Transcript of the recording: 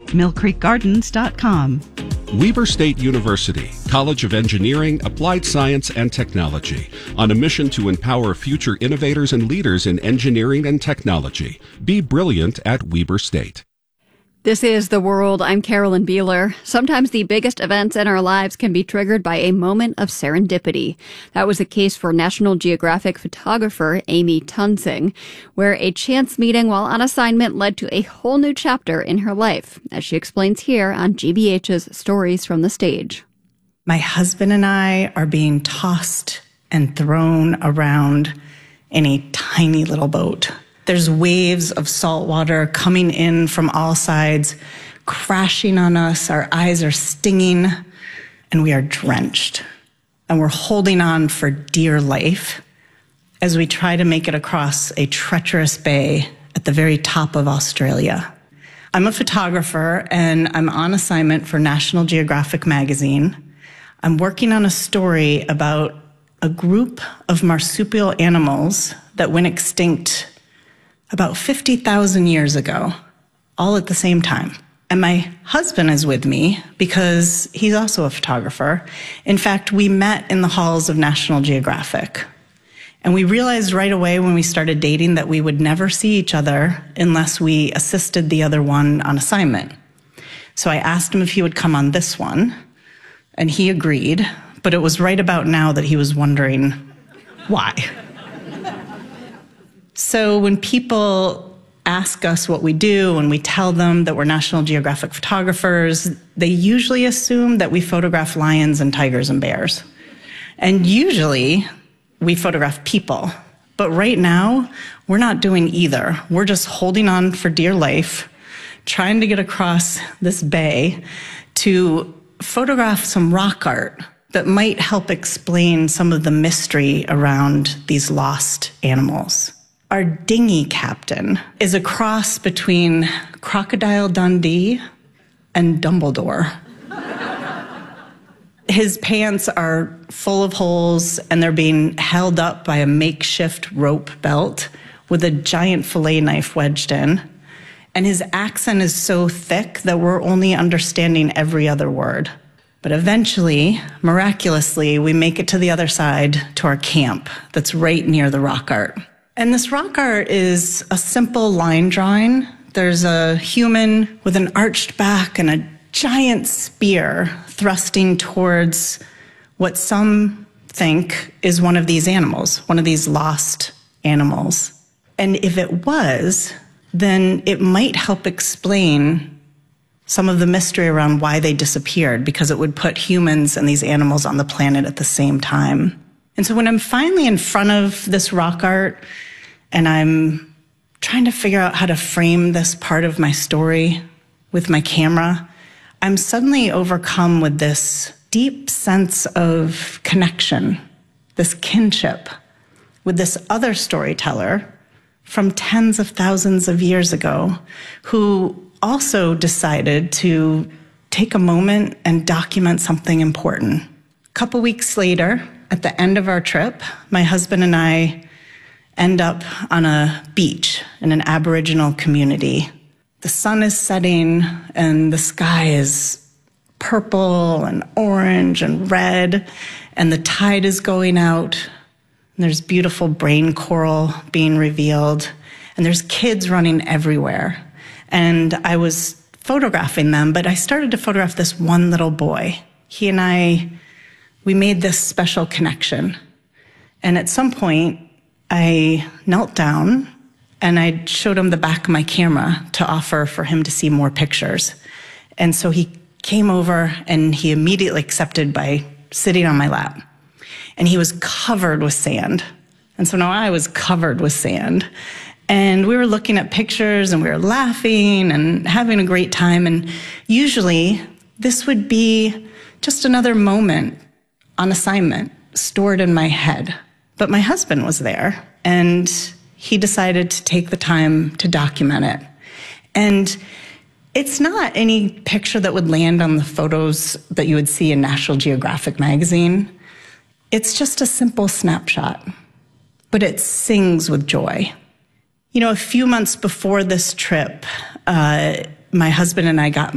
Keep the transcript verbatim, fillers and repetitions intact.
mill creek gardens dot com. Weber State University, College of Engineering, Applied Science, and Technology, on a mission to empower future innovators and leaders in engineering and technology. Be brilliant at Weber State. This is The World. I'm Carolyn Beeler. Sometimes the biggest events in our lives can be triggered by a moment of serendipity. That was the case for National Geographic photographer Amy Tunsing, where a chance meeting while on assignment led to a whole new chapter in her life, as she explains here on G B H's Stories from the Stage. My husband and I are being tossed and thrown around in a tiny little boat. There's waves of salt water coming in from all sides, crashing on us. Our eyes are stinging, and we are drenched. And we're holding on for dear life as we try to make it across a treacherous bay at the very top of Australia. I'm a photographer, and I'm on assignment for National Geographic magazine. I'm working on a story about a group of marsupial animals that went extinct about fifty thousand years ago, all at the same time. And my husband is with me because he's also a photographer. In fact, we met in the halls of National Geographic. And we realized right away when we started dating that we would never see each other unless we assisted the other one on assignment. So I asked him if he would come on this one, and he agreed, but it was right about now that he was wondering why. So when people ask us what we do and we tell them that we're National Geographic photographers, they usually assume that we photograph lions and tigers and bears. And usually we photograph people. But right now, we're not doing either. We're just holding on for dear life, trying to get across this bay to photograph some rock art that might help explain some of the mystery around these lost animals. Our dinghy captain is a cross between Crocodile Dundee and Dumbledore. His pants are full of holes, and they're being held up by a makeshift rope belt with a giant fillet knife wedged in. And his accent is so thick that we're only understanding every other word. But eventually, miraculously, we make it to the other side, to our camp that's right near the rock art. And this rock art is a simple line drawing. There's a human with an arched back and a giant spear thrusting towards what some think is one of these animals, one of these lost animals. And if it was, then it might help explain some of the mystery around why they disappeared, because it would put humans and these animals on the planet at the same time. And so when I'm finally in front of this rock art, and I'm trying to figure out how to frame this part of my story with my camera, I'm suddenly overcome with this deep sense of connection, this kinship with this other storyteller from tens of thousands of years ago who also decided to take a moment and document something important. A couple weeks later, at the end of our trip, my husband and I end up on a beach in an Aboriginal community. The sun is setting and the sky is purple and orange and red, and the tide is going out. And there's beautiful brain coral being revealed, and there's kids running everywhere. And I was photographing them, but I started to photograph this one little boy. He and I, we made this special connection. And at some point, I knelt down and I showed him the back of my camera to offer for him to see more pictures. And so he came over and he immediately accepted by sitting on my lap. And he was covered with sand. And so now I was covered with sand. And we were looking at pictures and we were laughing and having a great time. And usually this would be just another moment on assignment stored in my head. But my husband was there, and he decided to take the time to document it. And it's not any picture that would land on the photos that you would see in National Geographic magazine. It's just a simple snapshot, but it sings with joy. You know, a few months before this trip, uh, my husband and I got